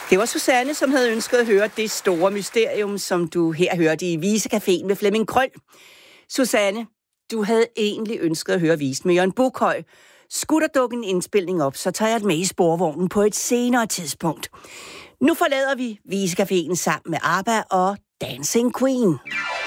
Det var Susanne, som havde ønsket at høre det store mysterium, som du her hørte i Visecaféen med Flemming Krøll. Susanne, du havde egentlig ønsket at høre Vist med Jørgen Bukhøj. Skulle der dukke en indspilning op, så tager jeg det med i sporvognen på et senere tidspunkt. Nu forlader vi Visecaféen sammen med ABBA og Dancing Queen.